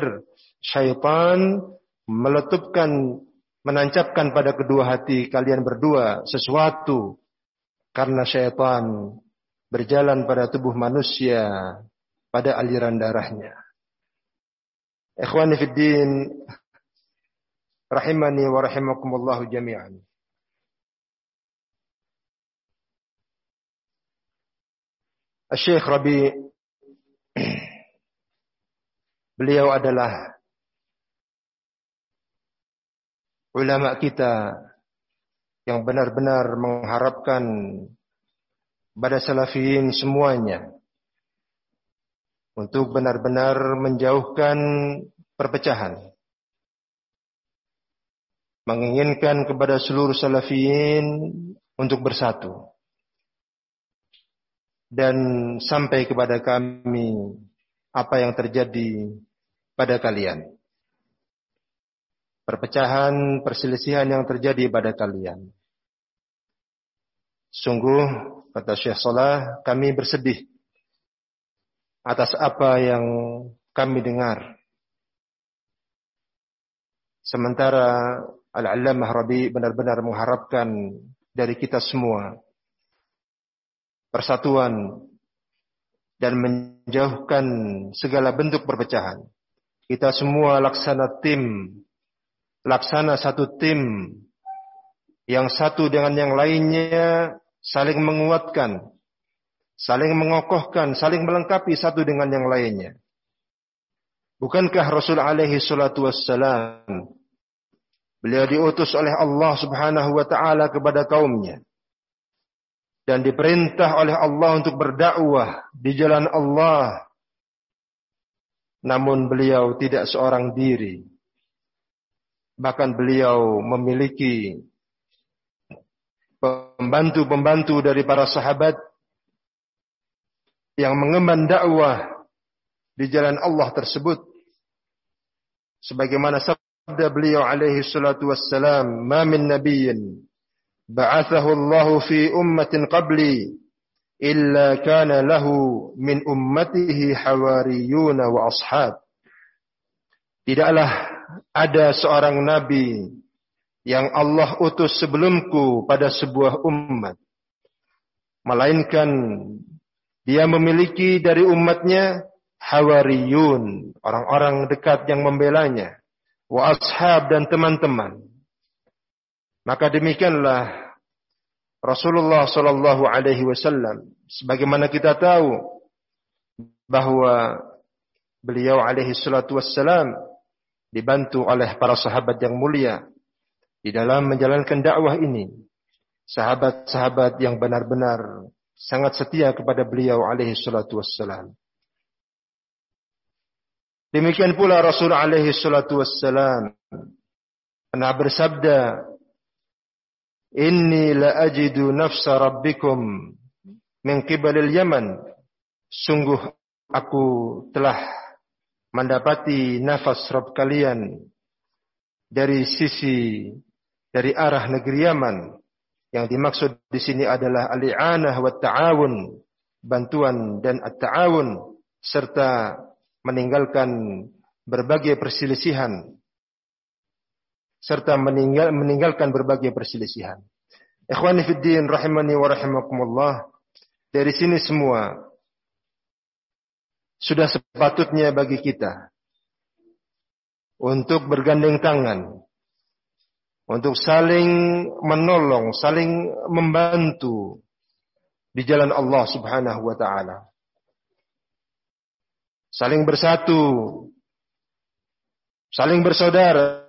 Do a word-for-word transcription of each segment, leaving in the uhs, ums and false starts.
syaitan meletupkan, menancapkan pada kedua hati kalian berdua sesuatu, karena syaitan berjalan pada tubuh manusia, pada aliran darahnya. Ikhwani fid din, rahimani wa rahimakumullah jami'an. Syekh Rabi, beliau adalah ulama kita yang benar-benar mengharapkan pada salafiyin semuanya untuk benar-benar menjauhkan perpecahan, menginginkan kepada seluruh salafiyin untuk bersatu. Dan sampai kepada kami apa yang terjadi pada kalian. Perpecahan, perselisihan yang terjadi pada kalian. Sungguh, kata Syekh Salah, kami bersedih atas apa yang kami dengar. Sementara Al-Allamah Rabi benar-benar mengharapkan dari kita semua persatuan dan menjauhkan segala bentuk perpecahan. Kita semua laksana tim, laksana satu tim, yang satu dengan yang lainnya saling menguatkan, saling mengokohkan, saling melengkapi satu dengan yang lainnya. Bukankah Rasul alaihi salatu wassalam, beliau diutus oleh Allah subhanahu wa ta'ala kepada kaumnya, dan diperintah oleh Allah untuk berdakwah di jalan Allah. Namun beliau tidak seorang diri. Bahkan beliau memiliki pembantu-pembantu dari para sahabat yang mengemban dakwah di jalan Allah tersebut. Sebagaimana sabda beliau alaihi salatu wassalam, "Ma min nabiyyin ba'athahu Allah fi ummatin qabli illa kana lahu min ummatihi hawariyun wa ashab." Tidaklah ada seorang nabi yang Allah utus sebelumku pada sebuah umat, melainkan dia memiliki dari umatnya hawariyun, orang-orang dekat yang membelanya, wa ashab, dan teman-teman. Maka demikianlah Rasulullah sallallahu alaihi wasallam, sebagaimana kita tahu bahwa beliau alaihi salatu wassalam dibantu oleh para sahabat yang mulia di dalam menjalankan dakwah ini. Sahabat-sahabat yang benar-benar sangat setia kepada beliau alaihi salatu wassalam. Demikian pula Rasul alaihi salatu wassalam pernah bersabda, "Inni la ajidu nafsa rabbikum min qibalil Yaman." Sungguh aku telah mendapati nafas Rabb kalian dari sisi, dari arah negeri Yaman. Yang dimaksud di sini adalah al-i'anah wa ta'awun, bantuan dan at-ta'awun, serta meninggalkan berbagai perselisihan, serta meninggal, meninggalkan berbagai perselisihan. Ikhwani fid din, rahimani wa rahimakumullah. Dari sini semua sudah sepatutnya bagi kita untuk bergandeng tangan, untuk saling menolong, saling membantu di jalan Allah subhanahu wa ta'ala. Saling bersatu, saling bersaudara,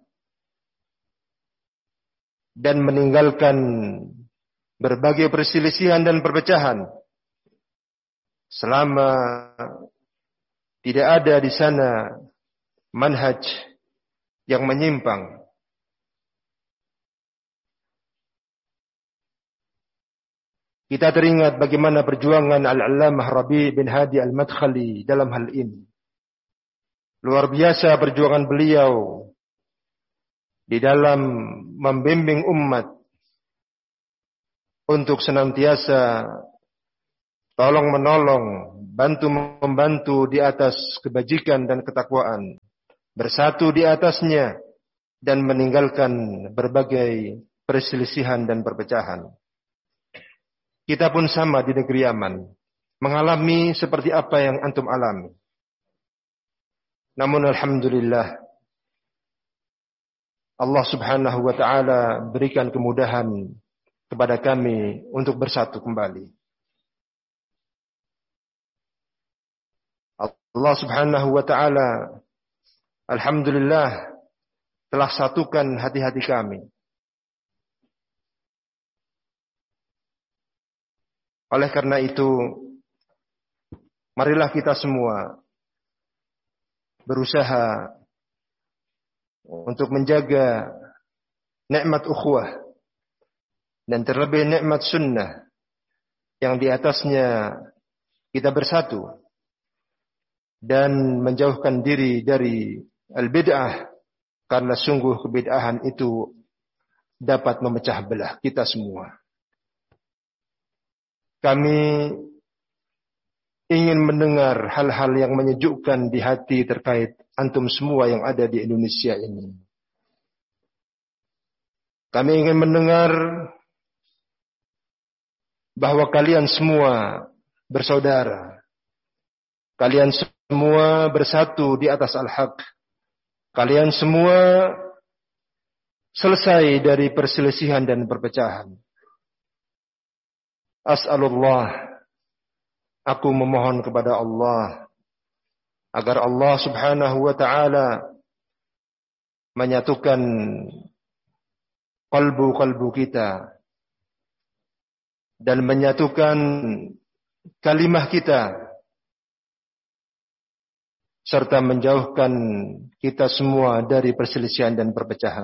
dan meninggalkan berbagai perselisihan dan perpecahan. Selama tidak ada di sana manhaj yang menyimpang. Kita teringat bagaimana perjuangan Al-Allamah Rabi' bin Hadi Al-Madkhali dalam hal ini. Luar biasa perjuangan beliau di dalam membimbing umat untuk senantiasa tolong menolong, bantu membantu di atas kebajikan dan ketakwaan, bersatu di atasnya dan meninggalkan berbagai perselisihan dan perpecahan. Kita pun sama di negeri Yaman, mengalami seperti apa yang antum alami. Namun alhamdulillah, Allah Subhanahu wa taala berikan kemudahan kepada kami untuk bersatu kembali. Allah Subhanahu wa taala alhamdulillah telah satukan hati-hati kami. Oleh karena itu, marilah kita semua berusaha untuk menjaga nikmat ukhuwah dan terlebih nikmat sunnah yang di atasnya kita bersatu dan menjauhkan diri dari al-bid'ah, karena sungguh kebid'ahan itu dapat memecah belah kita semua. Kami ingin mendengar hal-hal yang menyejukkan di hati terkait antum semua yang ada di Indonesia ini. Kami ingin mendengar bahwa kalian semua bersaudara. Kalian semua bersatu di atas al-haq. Kalian semua selesai dari perselisihan dan perpecahan. As'alullah, aku memohon kepada Allah agar Allah Subhanahu wa taala menyatukan kalbu-kalbu kita dan menyatukan kalimah kita serta menjauhkan kita semua dari perselisihan dan perpecahan.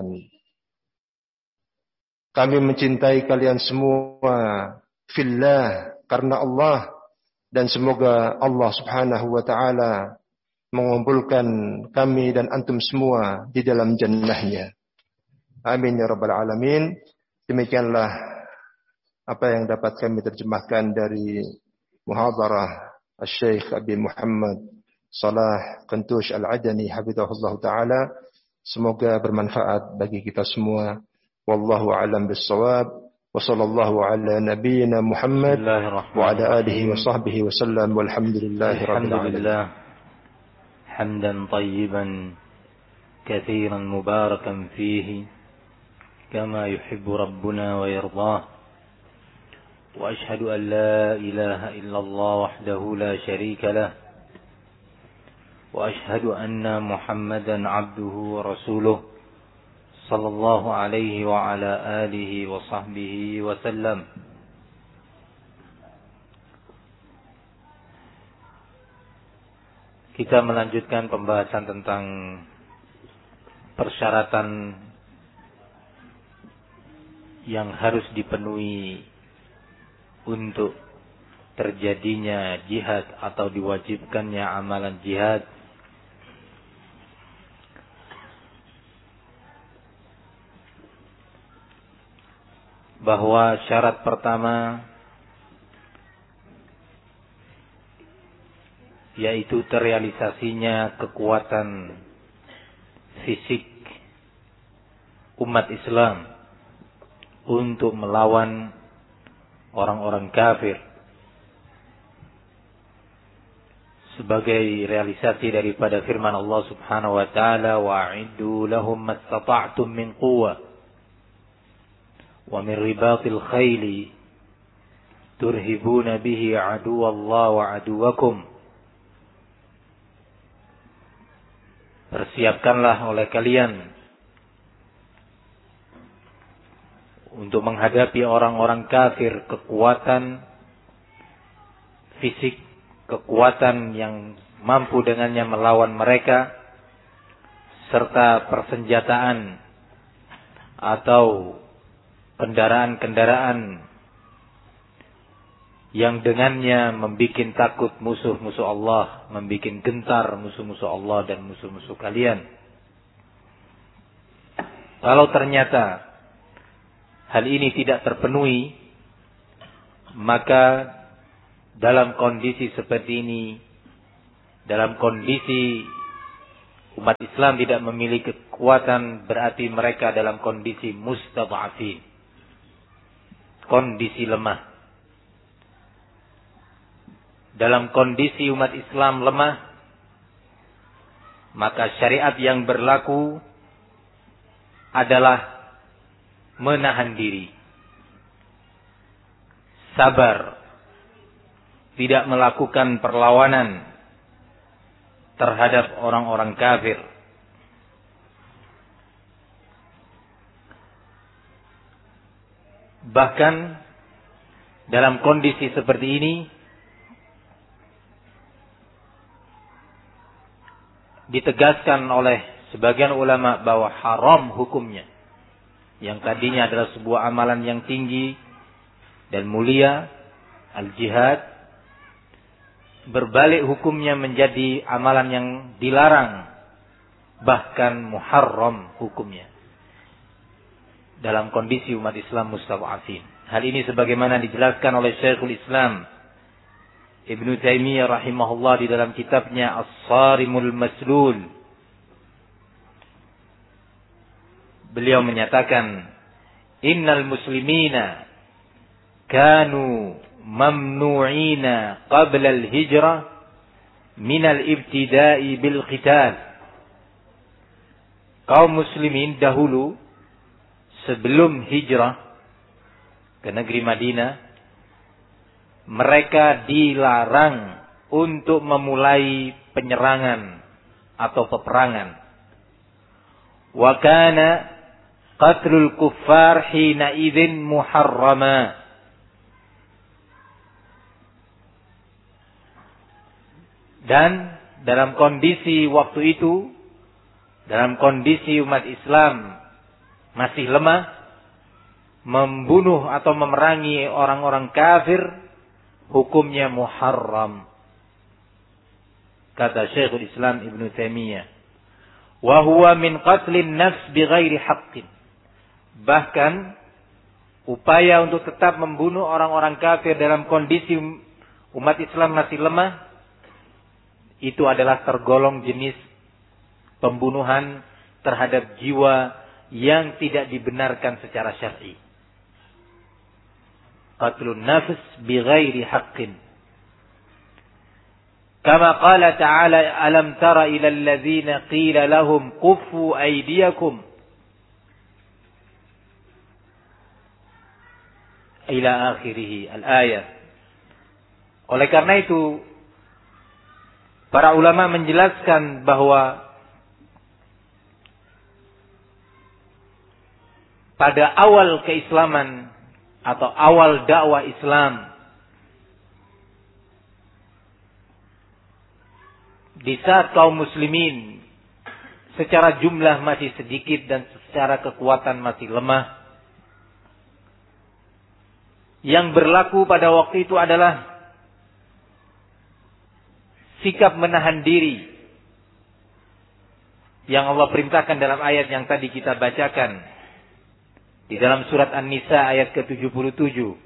Kami mencintai kalian semua fillah, karena Allah, dan semoga Allah Subhanahu wa taala mengumpulkan kami dan antum semua di dalam jannahnya. Amin ya rabbal alamin. Demikianlah apa yang dapat kami terjemahkan dari muhadharah Asy-Syaikh Abi Muhammad Salah Kentush Al-Adani hafizahullah taala. Semoga bermanfaat bagi kita semua. Wallahu a'lam bis-shawab. Wa sallallahu ala nabiyyina Muhammad wa ala alihi wa sahbihi wa sallam walhamdulillahi rabbil alamin. Hamdan tayyiban katsiran mubarakan fihi kama yuhibbu rabbuna wa yardah. Wa ashhadu an la ilaha illallah wahdahu la syarika lah. وأشهد أن محمدا عبده ورسوله صلى الله عليه وعلى آله وصحبه وسلم. Kita melanjutkan pembahasan tentang persyaratan yang harus dipenuhi untuk terjadinya jihad atau diwajibkannya amalan jihad. Bahwa syarat pertama yaitu terrealisasinya kekuatan fisik umat Islam untuk melawan orang-orang kafir, sebagai realisasi daripada firman Allah Subhanahu wa taala, wa'iddu lahum mastata'tum min quwwah wa min ribatil khayli turhibuna bihi aduwallahi wa aduwakum. Persiapkanlah oleh kalian untuk menghadapi orang-orang kafir kekuatan fisik, kekuatan yang mampu dengannya melawan mereka, serta persenjataan atau kendaraan-kendaraan yang dengannya membikin takut musuh-musuh Allah, membikin gentar musuh-musuh Allah dan musuh-musuh kalian. Kalau ternyata hal ini tidak terpenuhi, maka dalam kondisi seperti ini, dalam kondisi umat Islam tidak memiliki kekuatan, berarti mereka dalam kondisi mustad'afin, kondisi lemah. Dalam kondisi umat Islam lemah, maka syariat yang berlaku adalah menahan diri, sabar, tidak melakukan perlawanan terhadap orang-orang kafir. Bahkan dalam kondisi seperti ini, ditegaskan oleh sebagian ulama bahwa haram hukumnya, yang tadinya adalah sebuah amalan yang tinggi dan mulia, al-jihad, berbalik hukumnya menjadi amalan yang dilarang, bahkan muharram hukumnya dalam kondisi umat Islam mustad'afin. Hal ini sebagaimana dijelaskan oleh Syekhul Islam Ibnu Taimiyah rahimahullah di dalam kitabnya As-Sarimul Maslul. Beliau menyatakan, innal muslimina kanu mamnu'ina qabla al-hijrah min al-ibtida'i bil qital. Kaum muslimin dahulu sebelum hijrah ke negeri Madinah, mereka dilarang untuk memulai penyerangan atau peperangan. Wa kana qatlul kuffar hina idzin muharrama. Dan dalam kondisi waktu itu, dalam kondisi umat Islam masih lemah, membunuh atau memerangi orang-orang kafir hukumnya muharram. Kata Syekhul Islam Ibnu Taimiyah, wa huwa min qatlin nafs bighairi haqqin. Bahkan upaya untuk tetap membunuh orang-orang kafir dalam kondisi umat Islam masih lemah, itu adalah tergolong jenis pembunuhan terhadap jiwa yang tidak dibenarkan secara syar'i. Qatlun nafs bighairi haqqin. Kama qala ta'ala, alam tara ila alladhina qila lahum kuffu aydiyakum ila akhirih al-ayat. Oleh karena itu, para ulama menjelaskan bahwa pada awal keislaman atau awal dakwah Islam, di saat kaum muslimin secara jumlah masih sedikit dan secara kekuatan masih lemah, yang berlaku pada waktu itu adalah sikap menahan diri yang Allah perintahkan dalam ayat yang tadi kita bacakan di dalam surat An-Nisa ayat ke tujuh puluh tujuh.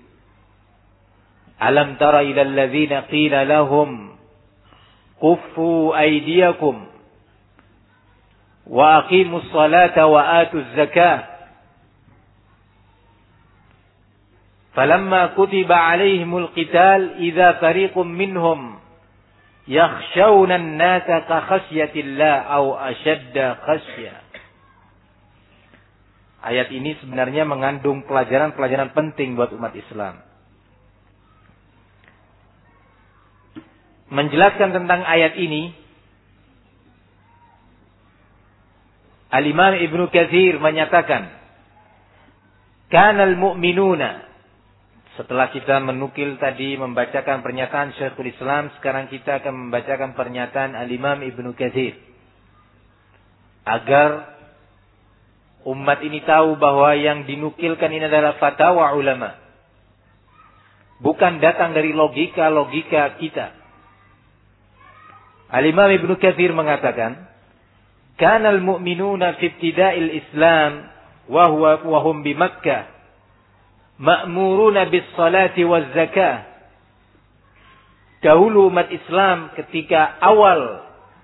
Alam tara ilal ladzina qila lahum kuffu aydiyakum wa aqimus salata wa atuz zakah falamma kutiba alaihimul qital idza fariqum minhum yakhshawna an-nasa ka khasyatillah aw ashadda khasyah. Ayat ini sebenarnya mengandung pelajaran-pelajaran penting buat umat Islam. Menjelaskan tentang ayat ini, Al-Imam Ibnu Katsir menyatakan, kanal mu'minuna. Setelah kita menukil tadi, membacakan pernyataan Syekhul Islam, sekarang kita akan membacakan pernyataan Al-Imam Ibnu Katsir. Agar umat ini tahu bahwa yang dinukilkan ini adalah fatwa ulama. Bukan datang dari logika-logika kita. Al-Imam Ibnu Katsir mengatakan, kanal mu'minuna fi ibtida'il Islam wa huwa wa hum bi Makkah ma'muruna bis salati waz zakah Dahulu umat Islam ketika awal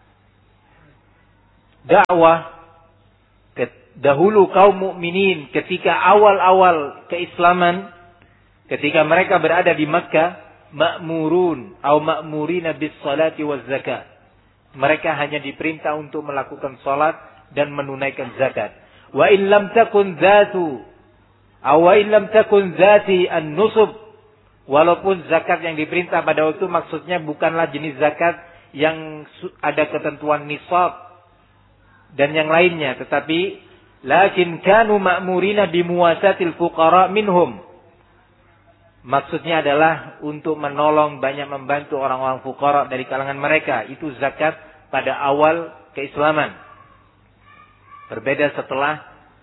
dakwah, dahulu kaum mukminin ketika awal-awal keislaman, ketika mereka berada di Makkah, ma'murun atau ma'murina bis salati waz zakat. Mereka hanya diperintah untuk melakukan salat dan menunaikan zakat. Wa in lam takun dzatu aw wa in lam takun dzati an-nusub. Walaupun zakat yang diperintah pada waktu itu maksudnya bukanlah jenis zakat yang ada ketentuan nisab dan yang lainnya, tetapi lakin kanu ma'murina bimuwasatil fuqara minhum. Maksudnya adalah untuk menolong, banyak membantu orang-orang fuqara dari kalangan mereka. Itu zakat pada awal keislaman. Berbeda setelah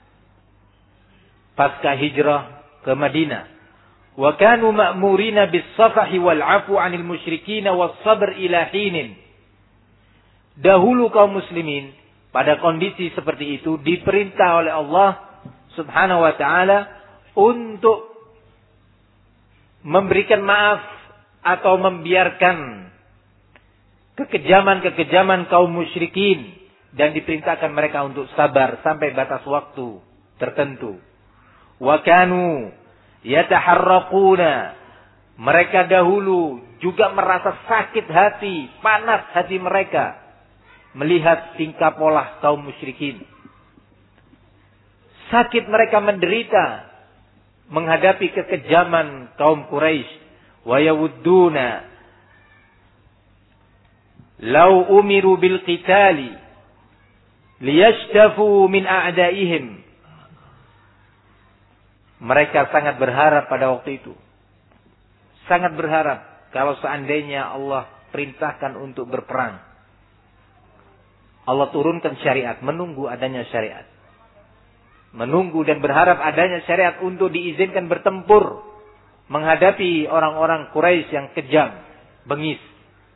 pasca hijrah ke Madinah. Wa kanu ma'murina bis-safahi wal 'afu 'anil musyrikin was-sabr ila hinin. Dahulu kaum muslimin pada kondisi seperti itu diperintah oleh Allah Subhanahu wa taala untuk memberikan maaf atau membiarkan kekejaman-kekejaman kaum musyrikin dan diperintahkan mereka untuk sabar sampai batas waktu tertentu. Wa kanu yataharraquna, mereka dahulu juga merasa sakit hati, panas hati mereka melihat tingkah pola kaum musyrikin. Sakit mereka menderita menghadapi kekejaman kaum Quraisy. Wa yawudduna law umiru bil qitali liyashtafu min a'daihim. Mereka sangat berharap pada waktu itu. Sangat berharap kalau seandainya Allah perintahkan untuk berperang. Allah turunkan syariat, menunggu adanya syariat. Menunggu dan berharap adanya syariat untuk diizinkan bertempur menghadapi orang-orang Quraisy yang kejam, bengis.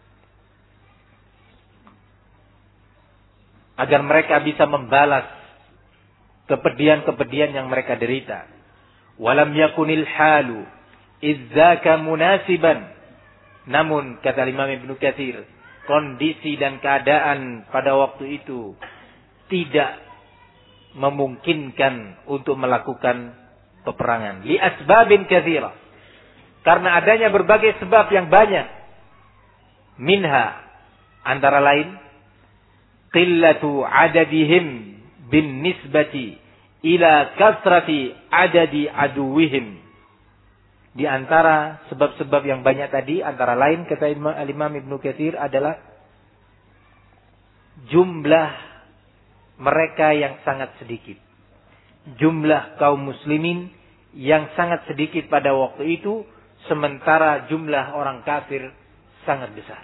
Agar mereka bisa membalas kepedihan-kepedihan yang mereka derita. Walam yakunil halu idzaka munasiban. Namun kata Imam Ibnu Katsir, kondisi dan keadaan pada waktu itu tidak memungkinkan untuk melakukan peperangan. Li asbabin katsira. Karena adanya berbagai sebab yang banyak. Minha, antara lain qillatu adadihim bin nisbati ila kasrati adadi aduwihim. Di antara sebab-sebab yang banyak tadi, antara lain kata Imam Ibnu Katsir adalah jumlah mereka yang sangat sedikit. Jumlah kaum muslimin yang sangat sedikit pada waktu itu, sementara jumlah orang kafir sangat besar.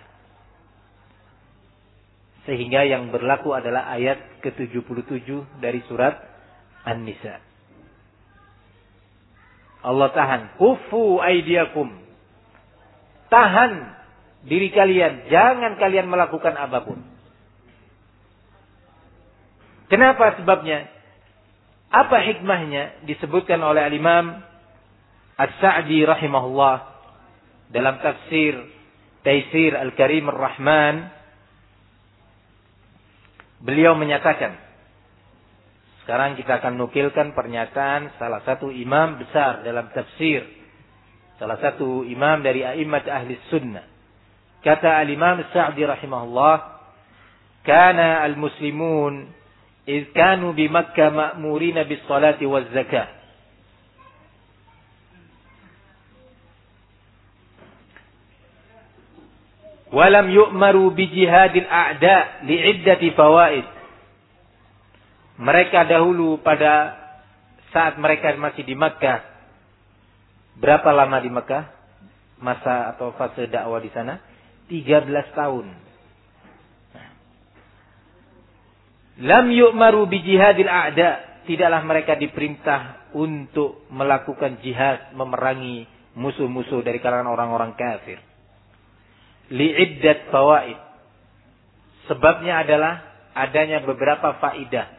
Sehingga yang berlaku adalah ayat ke tujuh puluh tujuh dari surat An-Nisa. Allah tahan. Kufu aidiakum. Tahan diri kalian. Jangan kalian melakukan apapun. Kenapa sebabnya? Apa hikmahnya? Disebutkan oleh Al-Imam As-Sa'di rahimahullah dalam tafsir Taisir Al-Karim Ar-Rahman. Beliau menyatakan, sekarang kita akan nukilkan pernyataan salah satu imam besar dalam tafsir. Salah satu imam dari a'immat ahli sunnah. Kata al-imam Sa'di rahimahullah, kana al-muslimun idh kanu bi Makkah ma'murina bis salati waz zakah. Walam yu'maru bi jihadil a'da li'iddati fawaid. Mereka dahulu pada saat mereka masih di Makkah. Berapa lama di Makkah? Masa atau fase dakwah di sana? tiga belas tahun. Lam yu'maru bi jihadil a'da. Tidaklah mereka diperintah untuk melakukan jihad, memerangi musuh-musuh dari kalangan orang-orang kafir. Li'iddat fawaid. Sebabnya adalah adanya beberapa faidah.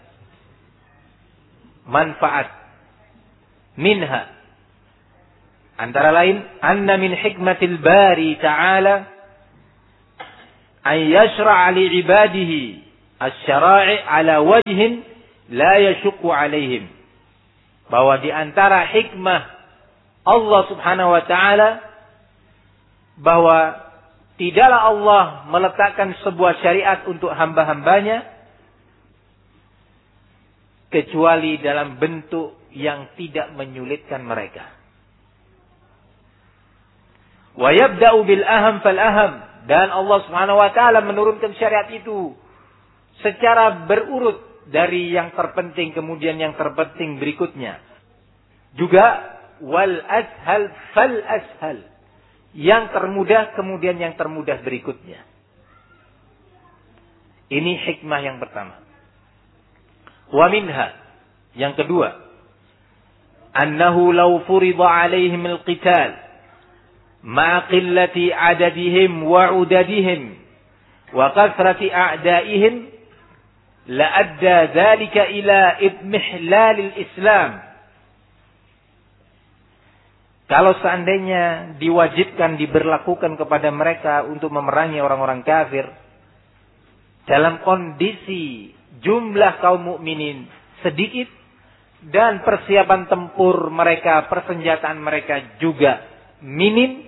Manfaat. Minha. Antara lain, anna min hikmatil bari ta'ala an yashra'a li ibadihi asy-syara'i' ala wajhin la yashqu 'alaihim. Bahwa di antara hikmah Allah Subhanahu wa taala bahwa tidaklah Allah meletakkan sebuah syariat untuk hamba-hambanya kecuali dalam bentuk yang tidak menyulitkan mereka. Wa yabda'u bil aham fal aham, dan Allah Subhanahu wa taala menurunkan syariat itu secara berurut dari yang terpenting kemudian yang terpenting berikutnya. Juga wal ashal fal ashal, yang termudah kemudian yang termudah berikutnya. Ini hikmah yang pertama. Wa minha, yang kedua, annahu law furida alaihim al-qital ma qillati adadihim wa udadihim wa kathrati a'daihim la adda dhalika ila idmihlal al-islam. Kalau seandainya diwajibkan, diberlakukan kepada mereka untuk memerangi orang-orang kafir dalam kondisi jumlah kaum mukminin sedikit dan persiapan tempur mereka, persenjataan mereka juga minim,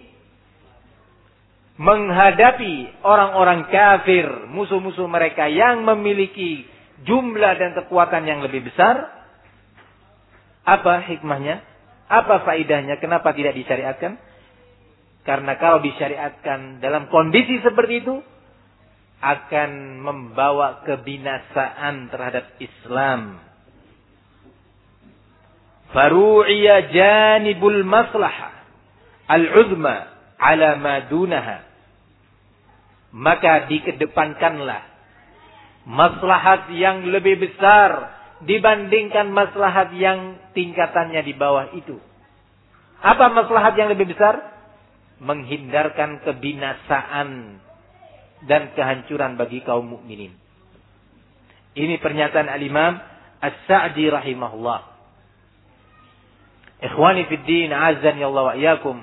menghadapi orang-orang kafir, musuh-musuh mereka yang memiliki jumlah dan kekuatan yang lebih besar, apa hikmahnya? Apa faidahnya? Kenapa tidak disyariatkan? Karena kalau disyariatkan dalam kondisi seperti itu akan membawa kebinasaan terhadap Islam. Faru'iya janibul maslahah al-uzma ala ma dunaha. Maka dikedepankanlah maslahat yang lebih besar dibandingkan maslahat yang tingkatannya di bawah itu. Apa maslahat yang lebih besar? Menghindarkan kebinasaan dan kehancuran bagi kaum mukminin. Ini pernyataan al-Imam As-Sa'di rahimahullah. Ikhwani fid din, azan ya Allah wa iyyakum.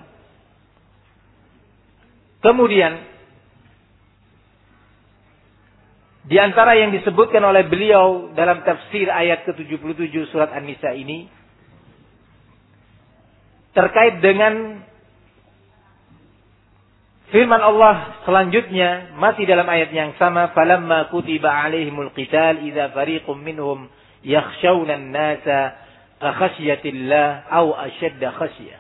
Kemudian di antara yang disebutkan oleh beliau dalam tafsir ayat ke tujuh puluh tujuh surat An-Nisa ini terkait dengan firman Allah selanjutnya masih dalam ayat yang sama, falamma kutiba alaihimul qital idza fariqum minhum yakhshawna an-nasa ka khasyatillah aw ashadda khasyah.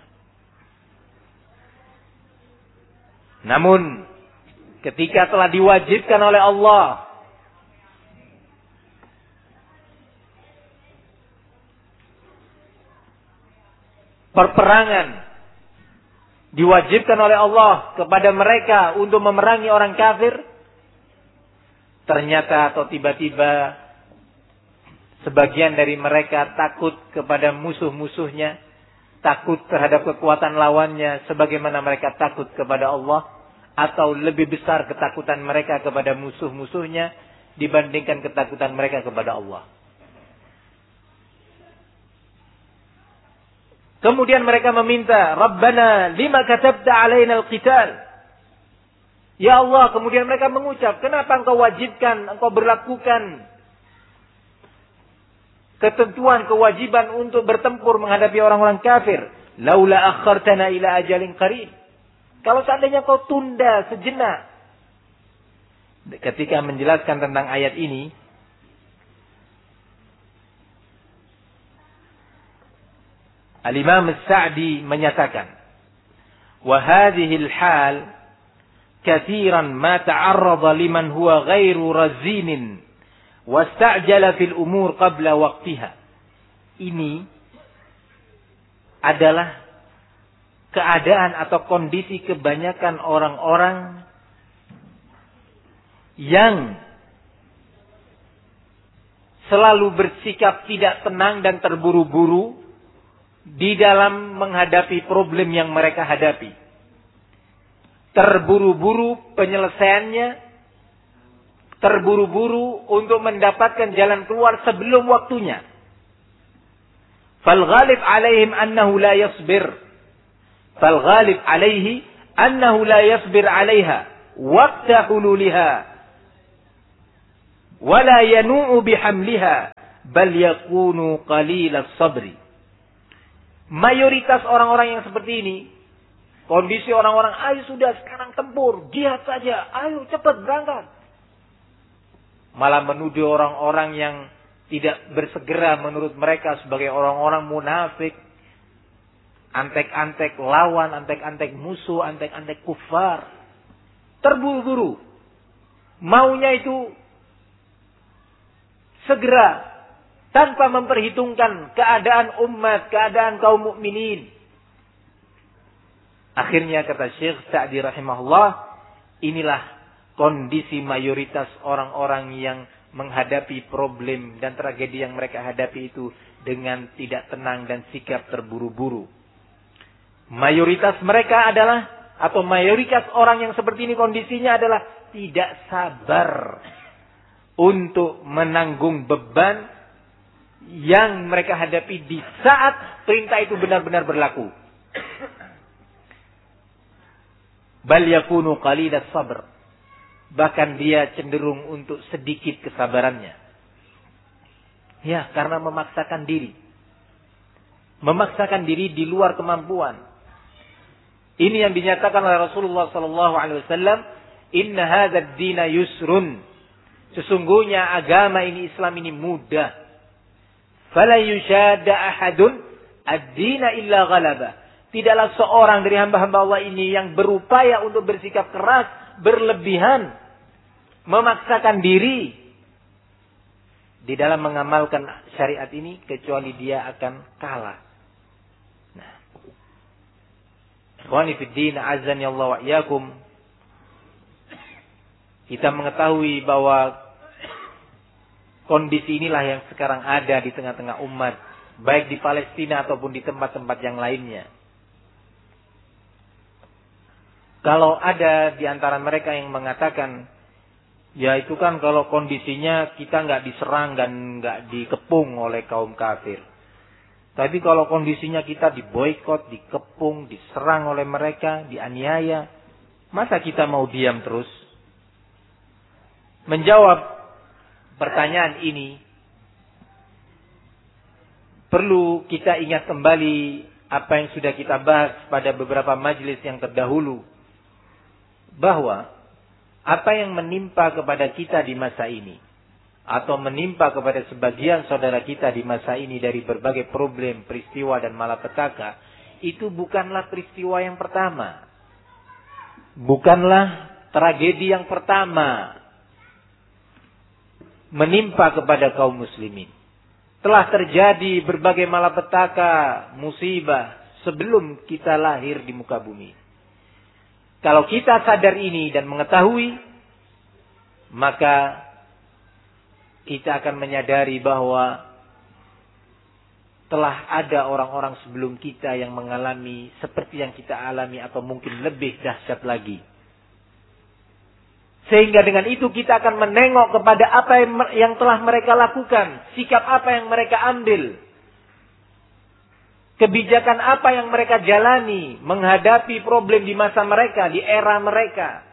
Namun ketika telah diwajibkan oleh Allah perperangan, diwajibkan oleh Allah kepada mereka untuk memerangi orang kafir, ternyata atau tiba-tiba sebagian dari mereka takut kepada musuh-musuhnya, takut terhadap kekuatan lawannya sebagaimana mereka takut kepada Allah, atau lebih besar ketakutan mereka kepada musuh-musuhnya dibandingkan ketakutan mereka kepada Allah. Kemudian mereka meminta, Rabbana lima katabta alaina al-qital. Ya Allah, kemudian mereka mengucap, kenapa engkau wajibkan, engkau berlakukan ketentuan, kewajiban untuk bertempur menghadapi orang-orang kafir. Laula akhartana ila ajalin qarib. Kalau seandainya kau tunda sejenak. Ketika menjelaskan tentang ayat ini, Al-Imam As-Sa'di menyatakan, wa hadhihi al-hal kathiran ma ta'arrada liman huwa ghairu razinin wasta'jala fil umur qabla waqtiha. Ini adalah keadaan atau kondisi kebanyakan orang-orang yang selalu bersikap tidak tenang dan terburu-buru di dalam menghadapi problem yang mereka hadapi. Terburu-buru penyelesaiannya, terburu-buru untuk mendapatkan jalan keluar sebelum waktunya. Fal ghalib alaihim annahu la yasbir. Fal ghalib alaihi annahu la yasbir alaiha. waqta hululiha wa la yanu'u bihamliha bal yakunu qalilas sabri. Mayoritas orang-orang yang seperti ini, kondisi orang-orang, ayo sudah sekarang tempur, jihad saja, ayo cepat berangkat. Malah menuduh orang-orang yang tidak bersegera menurut mereka sebagai orang-orang munafik, antek-antek lawan, antek-antek musuh, antek-antek kufar. Terburu-buru. Maunya itu segera, tanpa memperhitungkan keadaan umat, keadaan kaum mukminin. Akhirnya kata Syekh Sa'di rahimahullah, inilah kondisi mayoritas orang-orang yang menghadapi problem dan tragedi yang mereka hadapi itu dengan tidak tenang dan sikap terburu-buru. Mayoritas mereka adalah, atau mayoritas orang yang seperti ini kondisinya adalah tidak sabar untuk menanggung beban yang mereka hadapi di saat perintah itu benar-benar berlaku. Bal yakunu qalilas sabr. Bahkan dia cenderung untuk sedikit kesabarannya. Ya, karena memaksakan diri. Memaksakan diri di luar kemampuan. Ini yang dinyatakan oleh Rasulullah sallallahu alaihi wasallam, "Inna hadzal dina yusrun." Sesungguhnya agama ini, Islam ini mudah. Fala yushadda ahadun ad-dina illa ghalaba. Tidaklah seorang dari hamba-hamba Allah ini yang berupaya untuk bersikap keras, berlebihan, memaksakan diri di dalam mengamalkan syariat ini, kecuali dia akan kalah. Nah, ikhwani fid din, azan ya Allah wa iyyakum. Kita mengetahui bahwa kondisi inilah yang sekarang ada di tengah-tengah umat, baik di Palestina ataupun di tempat-tempat yang lainnya. Kalau ada di antara mereka yang mengatakan, ya itu kan kalau kondisinya kita nggak diserang dan nggak dikepung oleh kaum kafir. Tapi kalau kondisinya kita diboikot, dikepung, diserang oleh mereka, dianiaya, masa kita mau diam terus? Menjawab pertanyaan ini, perlu kita ingat kembali apa yang sudah kita bahas pada beberapa majelis yang terdahulu. Bahwa apa yang menimpa kepada kita di masa ini, atau menimpa kepada sebagian saudara kita di masa ini dari berbagai problem, peristiwa dan malapetaka, itu bukanlah peristiwa yang pertama. Bukanlah tragedi yang pertama menimpa kepada kaum muslimin. Telah terjadi berbagai malapetaka, musibah sebelum kita lahir di muka bumi. Kalau kita sadar ini dan mengetahui, maka kita akan menyadari bahwa telah ada orang-orang sebelum kita yang mengalami seperti yang kita alami atau mungkin lebih dahsyat lagi. Sehingga dengan itu kita akan menengok kepada apa yang telah mereka lakukan, sikap apa yang mereka ambil, kebijakan apa yang mereka jalani menghadapi problem di masa mereka, di era mereka.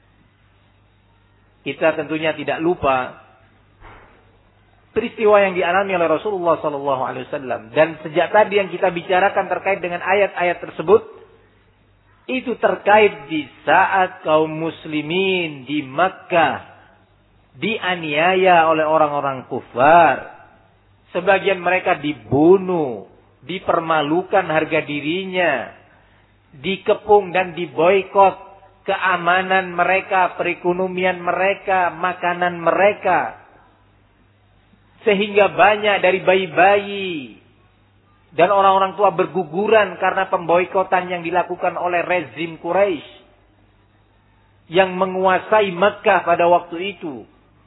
Kita tentunya tidak lupa peristiwa yang dialami oleh Rasulullah sallallahu alaihi wasallam, dan sejak tadi yang kita bicarakan terkait dengan ayat-ayat tersebut, itu terkait di saat kaum muslimin di Makkah dianiaya oleh orang-orang kufar. Sebagian mereka dibunuh, dipermalukan harga dirinya, dikepung dan diboikot keamanan mereka, perekonomian mereka, makanan mereka. Sehingga banyak dari bayi-bayi dan orang-orang tua berguguran karena pemboikotan yang dilakukan oleh rezim Quraisy yang menguasai Mekah pada waktu itu.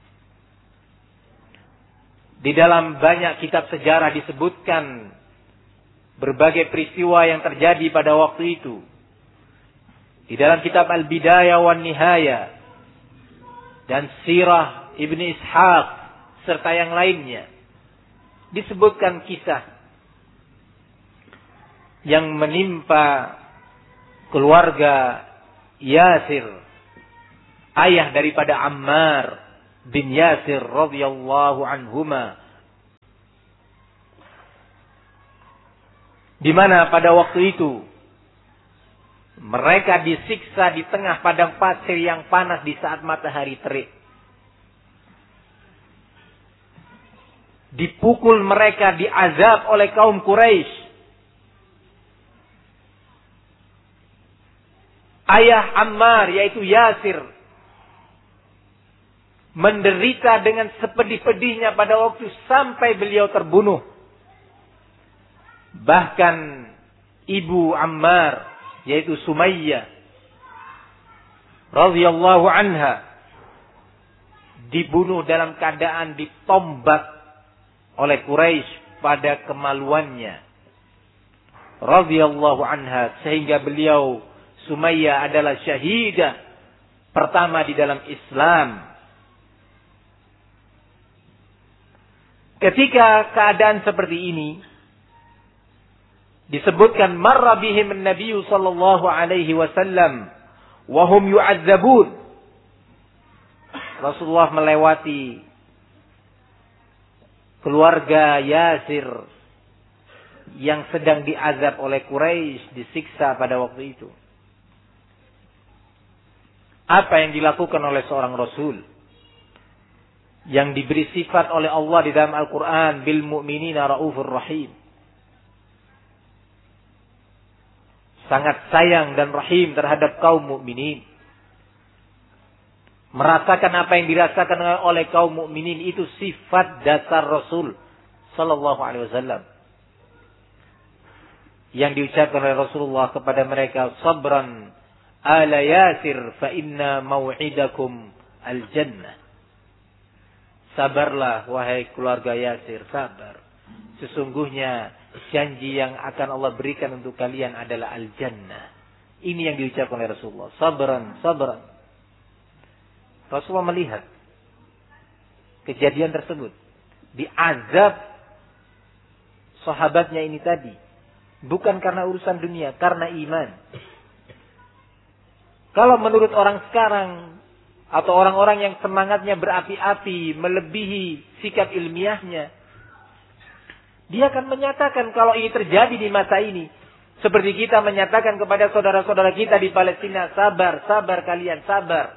Di dalam banyak kitab sejarah disebutkan berbagai peristiwa yang terjadi pada waktu itu. Di dalam kitab Al-Bidayah wan Nihayah dan Sirah Ibn Ishaq serta yang lainnya disebutkan kisah yang menimpa keluarga Yasir ayah daripada Ammar bin Yasir radhiyallahu anhuma, di mana pada waktu itu mereka disiksa di tengah padang pasir yang panas di saat matahari terik. Dipukul mereka, diazab oleh kaum Quraisy. Ayah Ammar yaitu Yasir menderita dengan sepedih-pedihnya pada waktu sampai beliau terbunuh. Bahkan ibu Ammar yaitu Sumayyah radhiyallahu anha dibunuh dalam keadaan ditombak oleh Quraisy pada kemaluannya radhiyallahu anha, sehingga beliau Sumayyah adalah syahidah pertama di dalam Islam. Ketika keadaan seperti ini disebutkan marra bihim an-nabiy sallallahu alaihi wasallam wa hum yu'adzabun. Rasulullah melewati keluarga Yasir yang sedang diazab oleh Quraisy, disiksa pada waktu itu. Apa yang dilakukan oleh seorang Rasul yang diberi sifat oleh Allah di dalam Al-Quran, bil mu'minina raufur rahim, sangat sayang dan rahim terhadap kaum mukminin. Merasakan apa yang dirasakan oleh kaum mukminin itu sifat dasar Rasul sallallahu alaihi wasallam. Yang diucapkan oleh Rasulullah kepada mereka, sabran ala Yasir fa inna mau'idakum al-jannah. Sabarlah wahai keluarga Yasir, sabar. Sesungguhnya janji yang akan Allah berikan untuk kalian adalah al-jannah. Ini yang diucapkan oleh Rasulullah. Sabran, sabran. Rasulullah melihat kejadian tersebut. Diazab sahabatnya ini tadi. Bukan karena urusan dunia, karena iman. Kalau menurut orang sekarang, atau orang-orang yang semangatnya berapi-api, melebihi sikap ilmiahnya, dia akan menyatakan kalau ini terjadi di masa ini. Seperti kita menyatakan kepada saudara-saudara kita di Palestina, sabar, sabar kalian, sabar.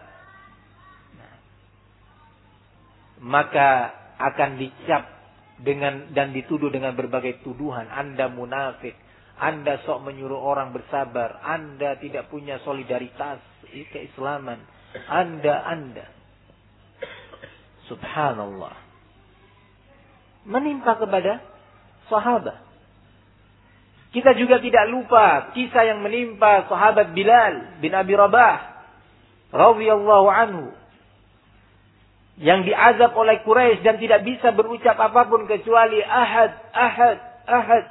Maka akan dicap dengan dan dituduh dengan berbagai tuduhan. Anda munafik, Anda sok menyuruh orang bersabar, Anda tidak punya solidaritas keislaman, Anda Anda. Subhanallah. Menimpa kepada sahabat. Kita juga tidak lupa kisah yang menimpa sahabat Bilal bin Abi Rabah radhiyallahu anhu, yang diazab oleh Quraisy dan tidak bisa berucap apapun kecuali ahad, ahad, ahad.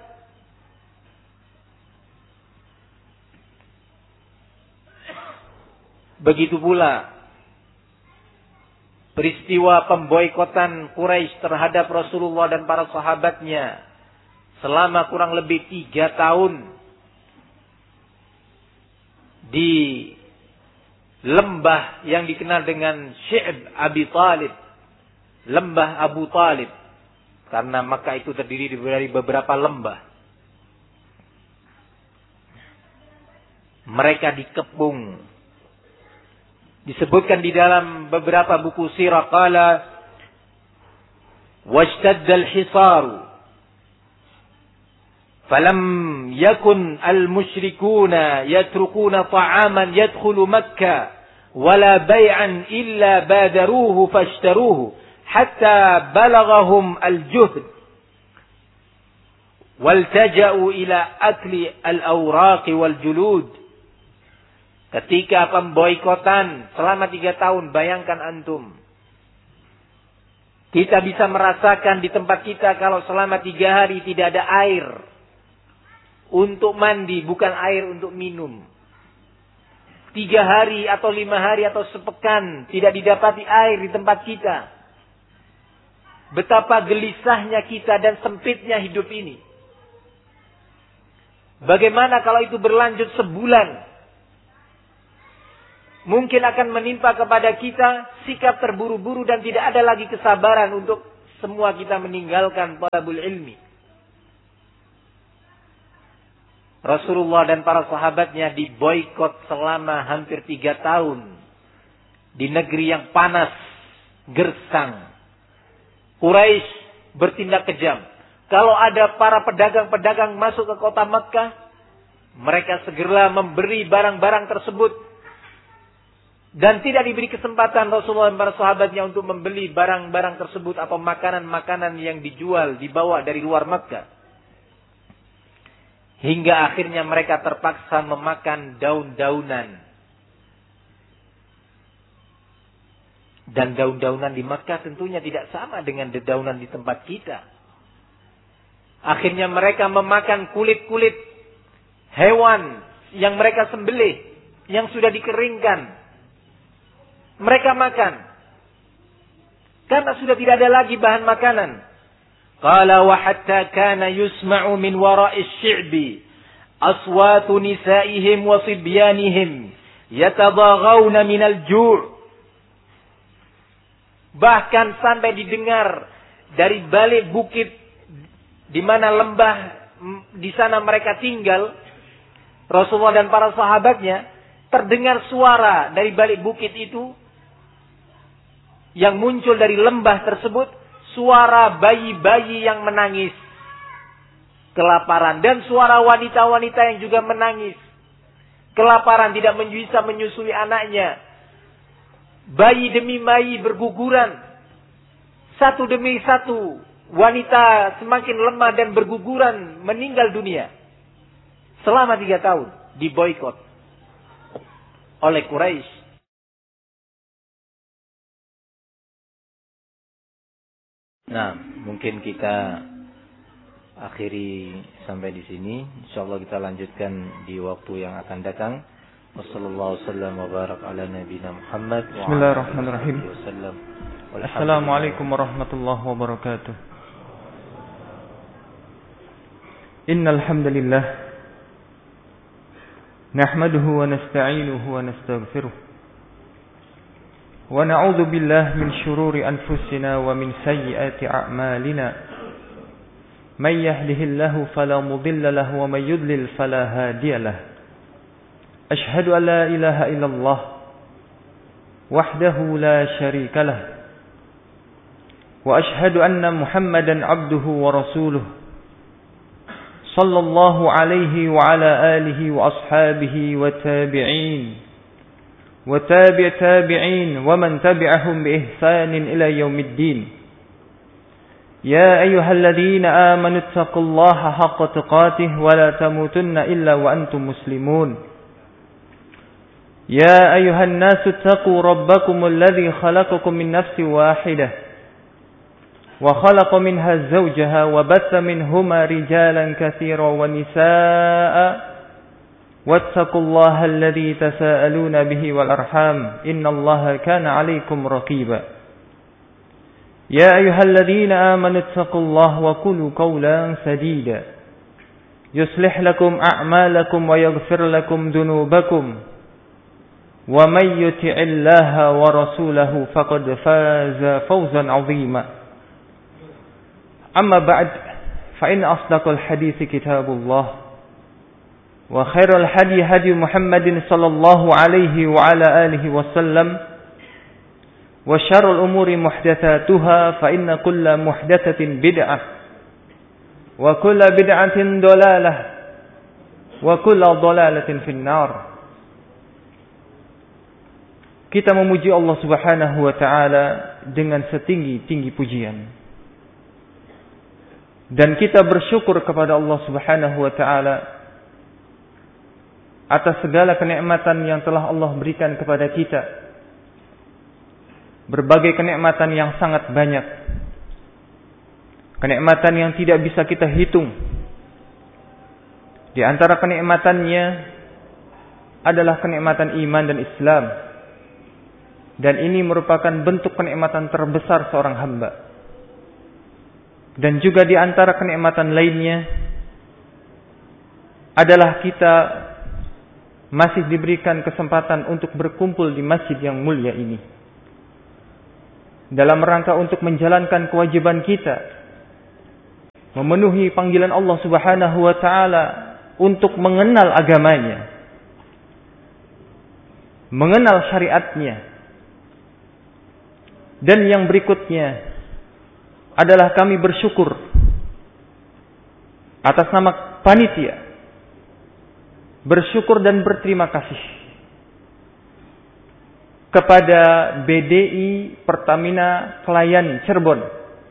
Begitu pula peristiwa pemboikotan Quraisy terhadap Rasulullah dan para sahabatnya selama kurang lebih tiga tahun di lembah yang dikenal dengan Syi'b Abi Talib, lembah Abu Talib, karena Makkah itu terdiri dari beberapa lembah. Mereka dikepung. Disebutkan di dalam beberapa buku sirah, qala washtadda al-hisaru falam yakun al-musyrikuna yatrukuna ta'aman yadkhulu Makkah wala bay'an illa badaruhu fashtaruhu hatta balaghahum al-juhd waltaja'u ila akli al-awraq wal-julud. Ketika pemboikotan selama tiga tahun, bayangkan antum, kita bisa merasakan di tempat kita kalau selama tiga hari tidak ada air untuk mandi, bukan air untuk minum. Tiga hari atau lima hari atau sepekan tidak didapati air di tempat kita. Betapa gelisahnya kita dan sempitnya hidup ini. Bagaimana kalau itu berlanjut sebulan? Mungkin akan menimpa kepada kita sikap terburu-buru dan tidak ada lagi kesabaran untuk semua kita meninggalkan thalabul ilmi. Rasulullah dan para sahabatnya diboikot selama hampir tiga tahun. Di negeri yang panas, gersang. Quraisy bertindak kejam. Kalau ada para pedagang-pedagang masuk ke kota Makkah, mereka segera memberi barang-barang tersebut. Dan tidak diberi kesempatan Rasulullah dan para sahabatnya untuk membeli barang-barang tersebut atau makanan-makanan yang dijual, dibawa dari luar Makkah. Hingga akhirnya mereka terpaksa memakan daun-daunan. Dan daun-daunan di Makkah tentunya tidak sama dengan dedaunan di tempat kita. Akhirnya mereka memakan kulit-kulit hewan yang mereka sembelih, yang sudah dikeringkan. Mereka makan. Karena sudah tidak ada lagi bahan makanan. Qala wa hatta kana yusma'u min wara'is syi'bi aswatu nisa'ihim wa sibyanihim yatadaghawna minal ju'. Bahkan sampai didengar dari balik bukit di mana lembah di sana mereka tinggal, Rasulullah dan para sahabatnya, terdengar suara dari balik bukit itu yang muncul dari lembah tersebut. Suara bayi-bayi yang menangis kelaparan. Dan suara wanita-wanita yang juga menangis kelaparan, tidak bisa menyusui anaknya. Bayi demi bayi berguguran. Satu demi satu. Wanita semakin lemah dan berguguran meninggal dunia. Selama tiga tahun diboikot oleh Quraisy. Nah, mungkin kita akhiri sampai di sini. Insyaallah kita lanjutkan di waktu yang akan datang. Wassallallahu wasallam wa barak ala nabiyina Muhammad. Bismillahirrahmanirrahim. Assalamualaikum warahmatullahi wabarakatuh. Innal hamdalillah nahmaduhu wa nasta'inuhu wa nastaghfiruh. ونعوذ بالله من شرور أنفسنا ومن سيئات أعمالنا من يهده الله فلا مضل له ومن يضلل فلا هادي له أشهد أن لا إله إلا الله وحده لا شريك له وأشهد أن محمدا عبده ورسوله صلى الله عليه وعلى آله وأصحابه والتابعين وتابع تابعين ومن تبعهم بإحسان إلى يوم الدين يا أيها الذين آمنوا اتقوا الله حق تقاته ولا تموتن إلا وأنتم مسلمون يا أيها الناس اتقوا ربكم الذي خلقكم من نفس واحدة وخلق منها زوجها وبث منهما رجالا كثيرا ونساء واتقوا الله الذي تساءلون به والأرحام إن الله كان عليكم رقيبا يا أيها الذين آمنوا اتقوا الله وقولوا قولا سديدا يصلح لكم أعمالكم ويغفر لكم ذنوبكم ومن يطع الله ورسوله فقد فاز فوزا عظيما أما بعد فإن أصدق الحديث كتاب الله وخير الهدي هدي محمد صلى الله عليه وعلى آله وسلم وشر الأمور محدثاتها فإن كل محدثة بدعة وكل بدعة ضلالة وكل ضلالة في النار. Kita memuji Allah Subhanahu wa taala dengan setinggi-tinggi pujian. Dan kita bersyukur kepada Allah Subhanahu wa taala atas segala kenikmatan yang telah Allah berikan kepada kita. Berbagai kenikmatan yang sangat banyak. Kenikmatan yang tidak bisa kita hitung. Di antara kenikmatannya adalah kenikmatan iman dan Islam. Dan ini merupakan bentuk kenikmatan terbesar seorang hamba. Dan juga di antara kenikmatan lainnya adalah kita masih diberikan kesempatan untuk berkumpul di masjid yang mulia ini, dalam rangka untuk menjalankan kewajiban kita, memenuhi panggilan Allah Subhanahu wa taala untuk mengenal agamanya, mengenal syariatnya. Dan yang berikutnya adalah kami bersyukur atas nama panitia, bersyukur dan berterima kasih kepada B D I Pertamina Klayan Cirebon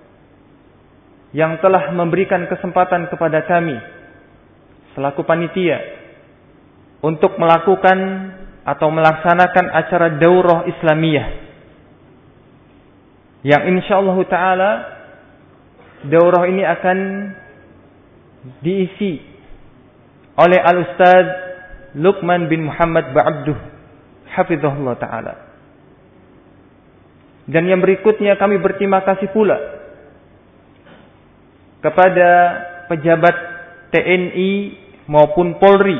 yang telah memberikan kesempatan kepada kami selaku panitia untuk melakukan atau melaksanakan acara daurah Islamiyah yang insyaallah ta'ala daurah ini akan diisi oleh Al-Ustaz Luqman bin Muhammad Ba'abduh hafizahullah ta'ala. Dan yang berikutnya kami berterima kasih pula kepada pejabat T N I maupun Polri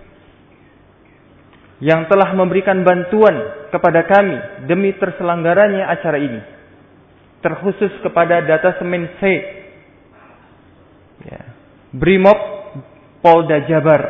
yang telah memberikan bantuan kepada kami demi terselenggaranya acara ini, terkhusus kepada Datasemen C, ya, Brimob Polda Jabar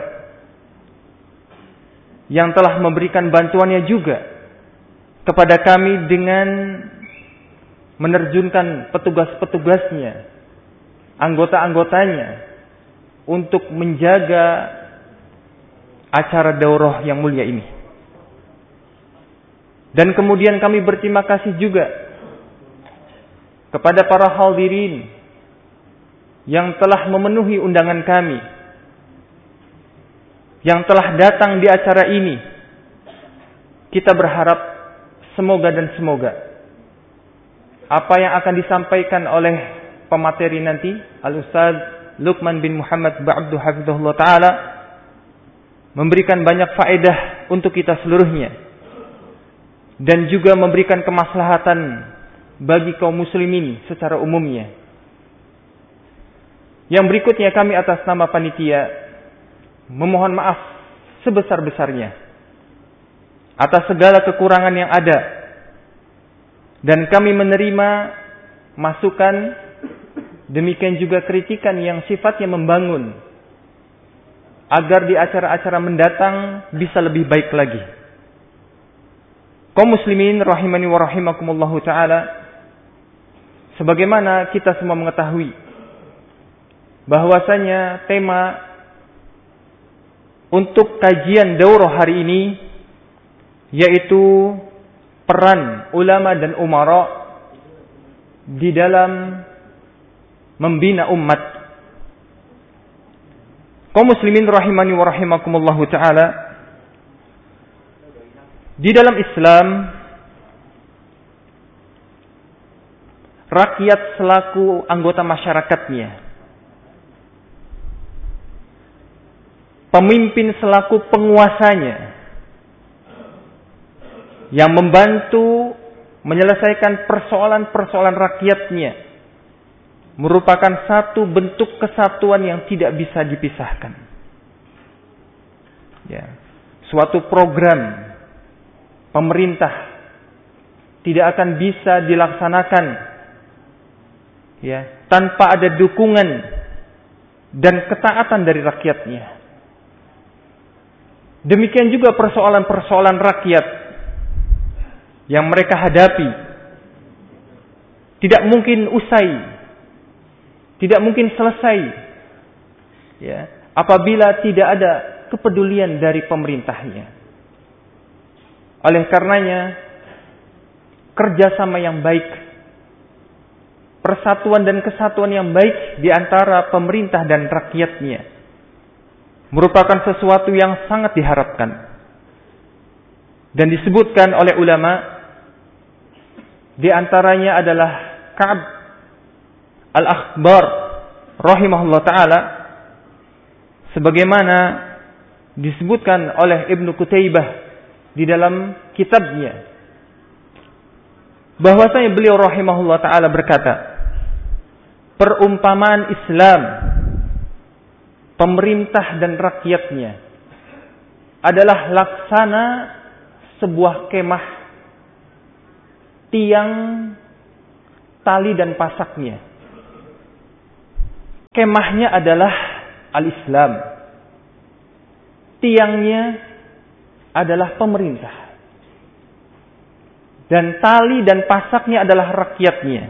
yang telah memberikan bantuannya juga kepada kami dengan menerjunkan petugas-petugasnya, anggota-anggotanya untuk menjaga acara daurah yang mulia ini. Dan kemudian kami berterima kasih juga kepada para hadirin yang telah memenuhi undangan kami, yang telah datang di acara ini. Kita berharap semoga dan semoga apa yang akan disampaikan oleh pemateri nanti, Al-Ustaz Luqman bin Muhammad Ba'abduh hafizahullah ta'ala, memberikan banyak faedah untuk kita seluruhnya, dan juga memberikan kemaslahatan bagi kaum muslimin secara umumnya. Yang berikutnya kami atas nama panitia memohon maaf sebesar-besarnya atas segala kekurangan yang ada, dan kami menerima masukan, demikian juga kritikan yang sifatnya membangun agar di acara-acara mendatang bisa lebih baik lagi. Kaum muslimin rahimani wa rahimakumullahu ta'ala, sebagaimana kita semua mengetahui bahwasanya tema untuk kajian daurah hari ini yaitu peran ulama dan umara di dalam membina umat. Kaum muslimin rahimani wa rahimakumullahu ta'ala, di dalam Islam rakyat selaku anggota masyarakatnya, pemimpin selaku penguasanya, yang membantu menyelesaikan persoalan-persoalan rakyatnya, merupakan satu bentuk kesatuan yang tidak bisa dipisahkan. Ya, suatu program pemerintah tidak akan bisa dilaksanakan, ya, tanpa ada dukungan dan ketaatan dari rakyatnya. Demikian juga persoalan-persoalan rakyat yang mereka hadapi tidak mungkin usai, tidak mungkin selesai, ya, apabila tidak ada kepedulian dari pemerintahnya. Oleh karenanya, kerjasama yang baik, persatuan dan kesatuan yang baik di antara pemerintah dan rakyatnya merupakan sesuatu yang sangat diharapkan. Dan disebutkan oleh ulama, di antaranya adalah Ka'ab Al-Akhbar rahimahullah ta'ala, sebagaimana disebutkan oleh Ibnu Qutaibah di dalam kitabnya, bahwasanya beliau rahimahullah ta'ala berkata, perumpamaan Islam, pemerintah dan rakyatnya adalah laksana sebuah kemah, tiang, tali dan pasaknya. Kemahnya adalah al-Islam. Tiangnya adalah pemerintah. Dan tali dan pasaknya adalah rakyatnya.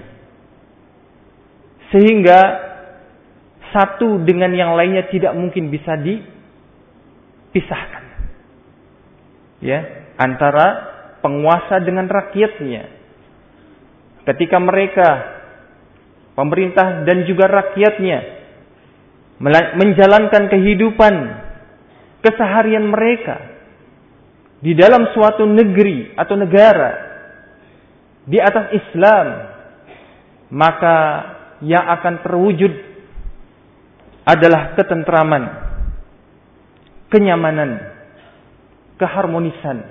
Sehingga satu dengan yang lainnya tidak mungkin bisa dipisahkan. Ya, antara penguasa dengan rakyatnya. Ketika mereka, pemerintah dan juga rakyatnya, menjalankan kehidupan keseharian mereka di dalam suatu negeri atau negara di atas Islam, maka yang akan terwujud adalah ketentraman, kenyamanan, keharmonisan.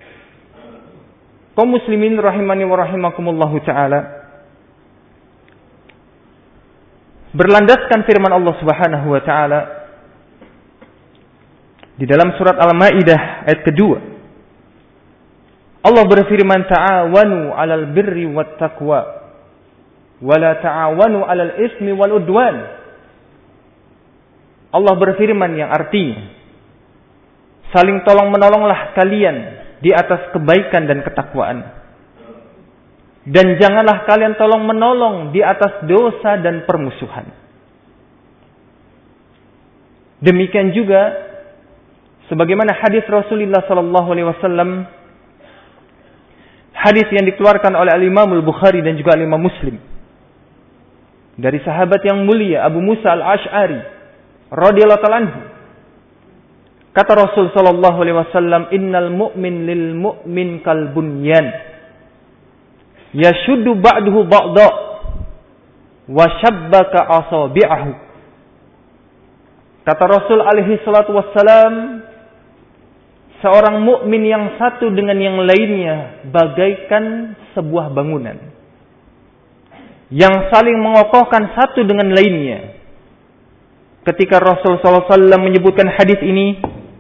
Kaum muslimin rahimani wa rahimakumullahu ta'ala, berlandaskan firman Allah Subhanahu wa ta'ala di dalam surat Al-Maidah ayat kedua. Allah berfirman, ta'awanu 'alal birri wat taqwa wa la ta'awanu 'alal ismi wal udwan. Allah berfirman yang artinya, saling tolong menolonglah kalian di atas kebaikan dan ketakwaan. Dan janganlah kalian tolong menolong di atas dosa dan permusuhan. Demikian juga sebagaimana hadis Rasulullah sallallahu alaihi wasallam, hadis yang dikeluarkan oleh Al-Imam Al-Bukhari dan juga Al-Imam Muslim, dari sahabat yang mulia Abu Musa Al-Asy'ari radhiyallahu ta'ala anhu. Kata Rasul sallallahu alaihi wasallam, "Innal mu'min lil mu'min kal bunyan, yashuddu ba'duhu ba'da wa shabbaka asabi'ahu." Kata Rasul alaihi salatu wassalam, seorang mukmin yang satu dengan yang lainnya bagaikan sebuah bangunan yang saling mengokohkan satu dengan lainnya. Ketika Rasul sallallahu alaihi wasallam menyebutkan hadis ini,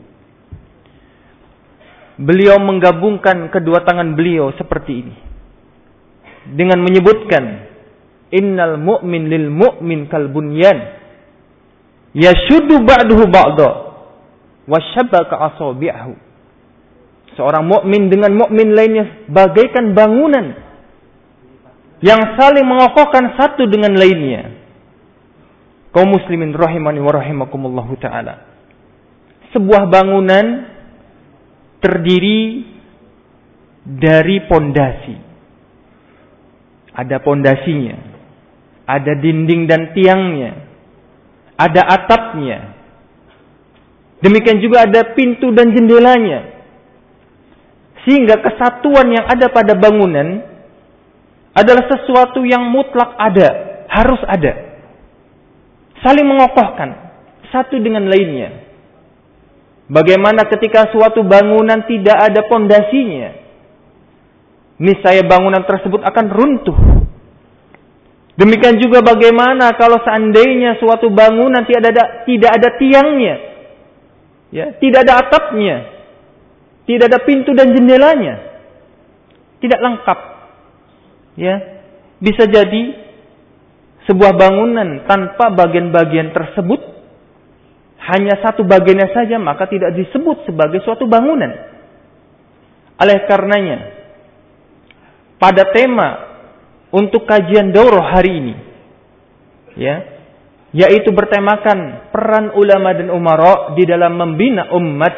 beliau menggabungkan kedua tangan beliau seperti ini dengan menyebutkan, innal mu'min lil mu'min kal bunyan yashuddu ba'duhu ba'da wa shabaka asabi'ahu. Seorang mukmin dengan mukmin lainnya bagaikan bangunan yang saling mengokohkan satu dengan lainnya. Kaum muslimin rahimani wa rahimakumullahu ta'ala, sebuah bangunan terdiri dari pondasi. Ada pondasinya, ada dinding dan tiangnya, ada atapnya. Demikian juga ada pintu dan jendelanya. Sehingga kesatuan yang ada pada bangunan adalah sesuatu yang mutlak ada, harus ada. Saling mengokohkan satu dengan lainnya. Bagaimana ketika suatu bangunan tidak ada pondasinya, niscaya bangunan tersebut akan runtuh. Demikian juga bagaimana kalau seandainya suatu bangunan tidak ada tidak ada tiangnya, ya, tidak ada atapnya, tidak ada pintu dan jendelanya, tidak lengkap. Ya, bisa jadi sebuah bangunan tanpa bagian-bagian tersebut, hanya satu bagiannya saja, maka tidak disebut sebagai suatu bangunan. Oleh karenanya, pada tema untuk kajian daurah hari ini, ya, yaitu bertemakan peran ulama dan umara di dalam membina umat,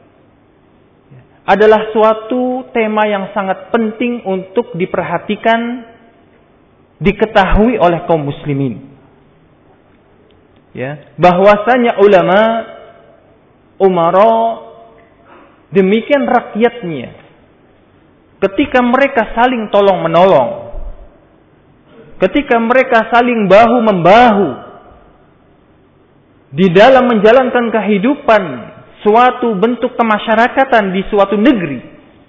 adalah suatu tema yang sangat penting untuk diperhatikan, diketahui oleh kaum muslimin. Ya, bahwasanya ulama, umara, demikian rakyatnya, ketika mereka saling tolong menolong, ketika mereka saling bahu membahu di dalam menjalankan kehidupan suatu bentuk kemasyarakatan di suatu negeri,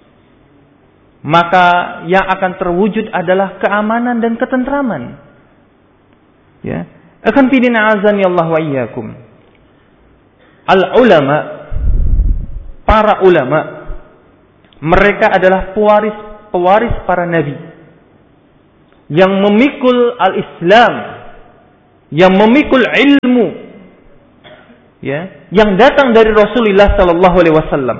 maka yang akan terwujud adalah keamanan dan ketentraman. Ya, akan fidina azani Allah wa iyyakum. Al ulama, para ulama, mereka adalah pewaris pewaris para nabi yang memikul al-Islam, yang memikul ilmu, ya, yang datang dari Rasulullah sallallahu alaihi wasallam.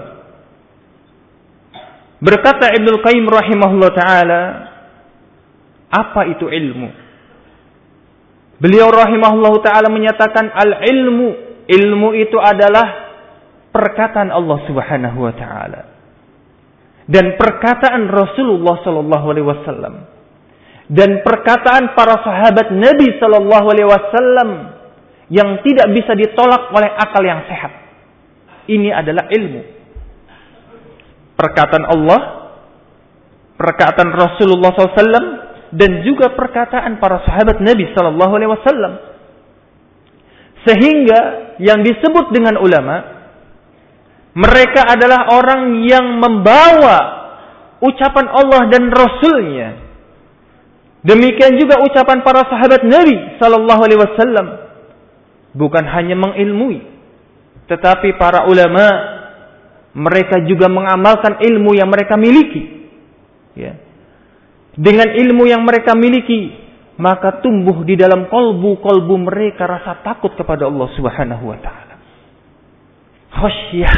Berkata Ibnul Qayyim rahimahullah taala, apa itu ilmu? Beliau rahimahullah taala menyatakan al-ilmu, ilmu itu adalah perkataan Allah Subhanahu wa taala dan perkataan Rasulullah sallallahu alaihi wasallam dan perkataan para sahabat Nabi sallallahu alaihi wasallam yang tidak bisa ditolak oleh akal yang sehat. Ini adalah ilmu. Perkataan Allah, perkataan Rasulullah sallallahu alaihi wasallam dan juga perkataan para sahabat Nabi sallallahu alaihi wasallam. Sehingga yang disebut dengan ulama, mereka adalah orang yang membawa ucapan Allah dan Rasulnya. Demikian juga ucapan para sahabat Nabi sallallahu alaihi wasallam. Bukan hanya mengilmui, tetapi para ulama, mereka juga mengamalkan ilmu yang mereka miliki. Ya. Dengan ilmu yang mereka miliki, maka tumbuh di dalam kolbu-kolbu mereka rasa takut kepada Allah Subhanahu wa taala. Khasyah.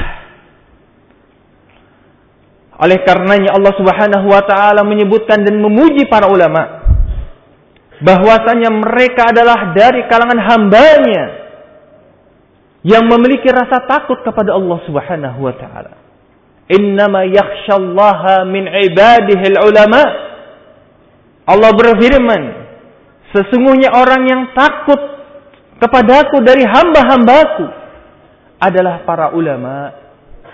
Oleh karenanya Allah Subhanahu wa taala menyebutkan dan memuji para ulama bahwasanya mereka adalah dari kalangan hambanya yang memiliki rasa takut kepada Allah Subhanahu wa taala. Innama yakhsyallaha min ibadihi ulama. Allah berfirman, sesungguhnya orang yang takut kepadaku dari hamba-hambaku adalah para ulama.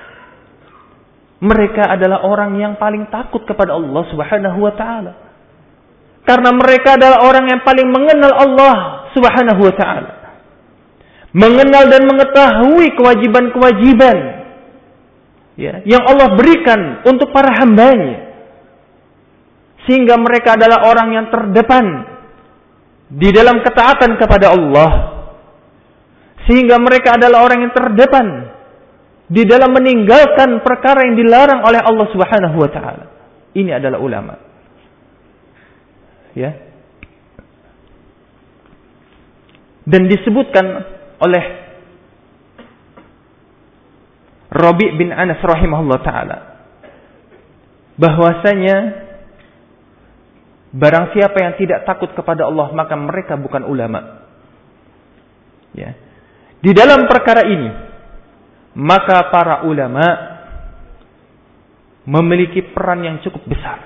Mereka adalah orang yang paling takut kepada Allah Subhanahu wa taala. Karena mereka adalah orang yang paling mengenal Allah Subhanahu wa taala. Mengenal dan mengetahui kewajiban-kewajiban, ya, yang Allah berikan untuk para hambanya. Sehingga mereka adalah orang yang terdepan di dalam ketaatan kepada Allah. Sehingga mereka adalah orang yang terdepan di dalam meninggalkan perkara yang dilarang oleh Allah Subhanahu wa taala. Ini adalah ulama. Ya. Dan disebutkan oleh Rabi' bin Anas rahimahullah taala bahwasanya barang siapa yang tidak takut kepada Allah maka mereka bukan ulama. Ya. Di dalam perkara ini maka para ulama memiliki peran yang cukup besar,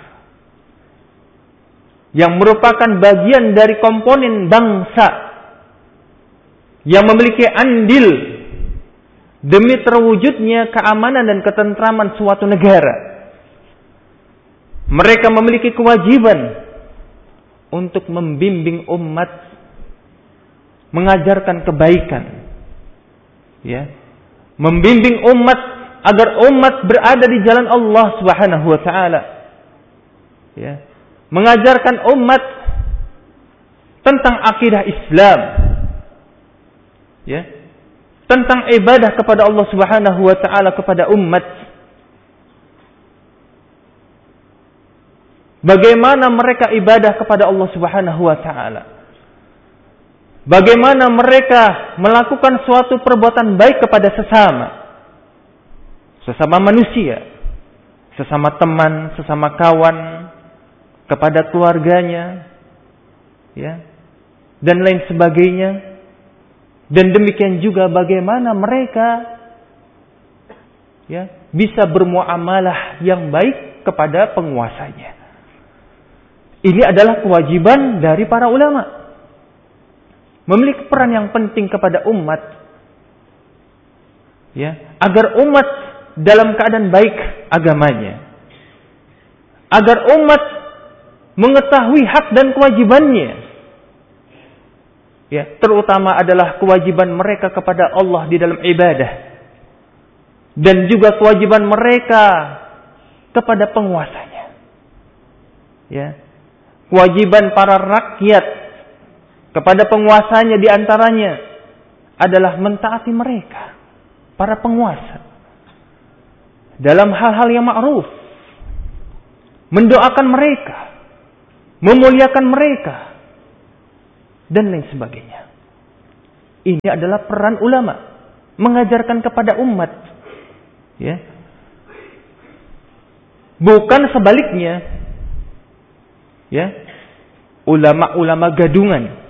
yang merupakan bagian dari komponen bangsa yang memiliki andil demi terwujudnya keamanan dan ketentraman suatu negara. Mereka memiliki kewajiban untuk membimbing umat, mengajarkan kebaikan, ya, membimbing umat agar umat berada di jalan Allah Subhanahu wa taala. Ya. Mengajarkan umat tentang akidah Islam. Ya. Tentang ibadah kepada Allah Subhanahu wa taala kepada umat. Bagaimana mereka ibadah kepada Allah Subhanahu wa taala? Bagaimana mereka melakukan suatu perbuatan baik kepada sesama, sesama manusia, sesama teman, sesama kawan, kepada keluarganya, ya, dan lain sebagainya. Dan demikian juga bagaimana mereka, ya, bisa bermuamalah yang baik kepada penguasanya. Ini adalah kewajiban dari para ulama. Memiliki peran yang penting kepada umat, ya, agar umat dalam keadaan baik agamanya, agar umat mengetahui hak dan kewajibannya, ya, terutama adalah kewajiban mereka kepada Allah di dalam ibadah dan juga kewajiban mereka kepada penguasanya, ya, kewajiban para rakyat kepada penguasanya di antaranya adalah mentaati mereka, para penguasa. dalam hal-hal yang ma'ruf, mendoakan mereka, memuliakan mereka, dan lain sebagainya. Ini adalah peran ulama, mengajarkan kepada umat, ya. Bukan sebaliknya, ya. Ulama-ulama gadungan